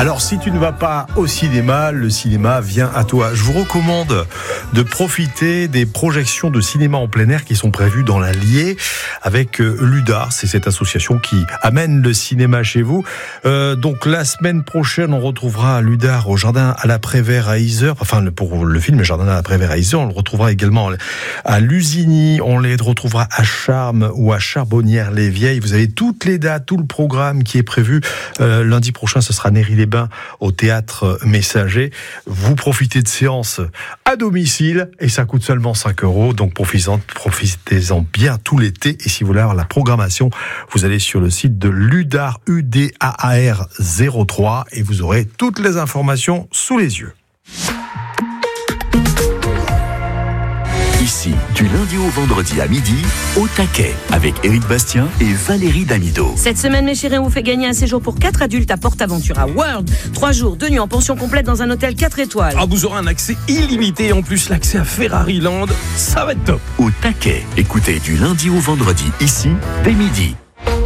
Alors si tu ne vas pas au cinéma, le cinéma vient à toi. Je vous recommande de profiter des projections de cinéma en plein air qui sont prévues dans l'Allier avec l'UDAR. C'est cette association qui amène le cinéma chez vous. Donc la semaine prochaine, on retrouvera l'UDAR au Jardin à la Prévert à Yzeure. Enfin, pour le film Jardin à la Prévert à Yzeure, on le retrouvera également à Lusigny. On les retrouvera à Charmes ou à Charbonnières-les-Vieilles. Vous avez toutes les dates, tout le programme qui est prévu. Lundi prochain, ce sera Néry-les-Bains au Théâtre Messager. Vous profitez de séances à domicile et ça coûte seulement 5 €. Donc profitez-en bien tout l'été. Et si vous voulez avoir la programmation, vous allez sur le site de l'UDAR, UDAAR 03 et vous aurez toutes les informations sous les yeux. Ici, du lundi au vendredi à midi, au taquet, avec Éric Bastien et Valérie Damido. Cette semaine, mes chéris, on vous fait gagner un séjour pour 4 adultes à PortAventura World. 3 jours, 2 nuits en pension complète dans un hôtel 4 étoiles. Ah, vous aurez un accès illimité et en plus l'accès à Ferrari Land. Ça va être top. Au taquet, écoutez du lundi au vendredi, ici, dès midi.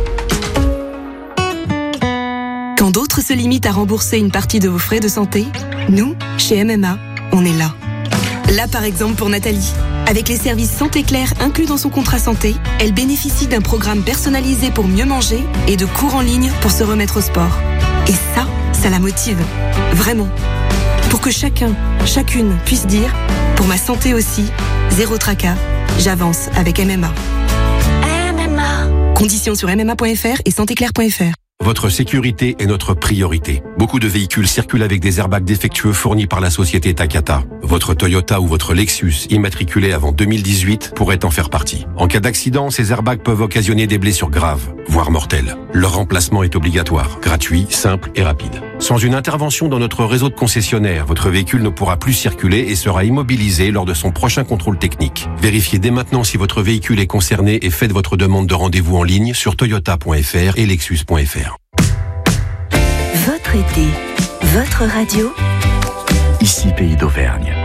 Quand d'autres se limitent à rembourser une partie de vos frais de santé, nous, chez MMA, on est là. Là, par exemple, pour Nathalie. Avec les services Santé Claire inclus dans son contrat santé, elle bénéficie d'un programme personnalisé pour mieux manger et de cours en ligne pour se remettre au sport. Et ça la motive. Vraiment. Pour que chacune puisse dire, pour ma santé aussi, zéro tracas, j'avance avec MMA. MMA. Conditions sur mma.fr et santéclaire.fr. Votre sécurité est notre priorité. Beaucoup de véhicules circulent avec des airbags défectueux fournis par la société Takata. Votre Toyota ou votre Lexus, immatriculé avant 2018, pourrait en faire partie. En cas d'accident, ces airbags peuvent occasionner des blessures graves, voire mortelles. Leur remplacement est obligatoire, gratuit, simple et rapide. Sans une intervention dans notre réseau de concessionnaires, votre véhicule ne pourra plus circuler et sera immobilisé lors de son prochain contrôle technique. Vérifiez dès maintenant si votre véhicule est concerné et faites votre demande de rendez-vous en ligne sur toyota.fr et lexus.fr. Votre été, votre radio. Ici, Pays d'Auvergne.